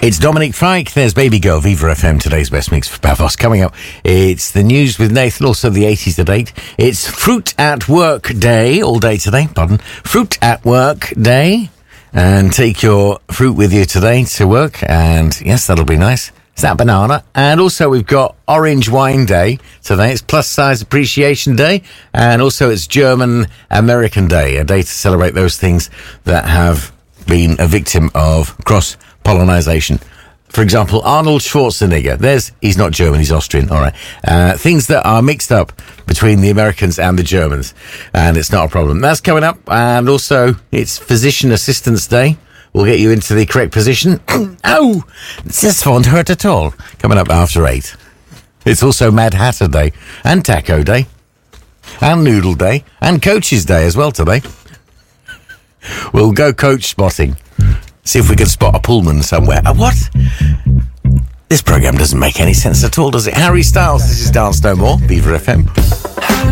It's Dominic Fike. There's Baby Girl, Viva FM, today's best mix for Pavos. Coming up, it's the news with Nathan, also the 80s to date. It's Fruit at Work Day, all day today, Fruit at Work Day. And take your fruit with you today to work, and yes, that'll be nice. It's that banana. And also we've got Orange Wine Day today. It's Plus Size Appreciation Day. And also it's German American Day, a day to celebrate those things that have been a victim of cross-pollinization. For example, Arnold Schwarzenegger. He's not German, he's Austrian. All right. Things that are mixed up between the Americans and the Germans. And it's not a problem. That's coming up. And also it's Physician Assistance Day. We'll get you into the correct position. Oh, this won't hurt at all. Coming up after 8. It's also Mad Hatter Day and Taco Day and Noodle Day and Coaches Day as well today. We'll go coach spotting. See if we can spot a Pullman somewhere. What? This programme doesn't make any sense at all, does it? Harry Styles, this is Dance No More, Viva FM.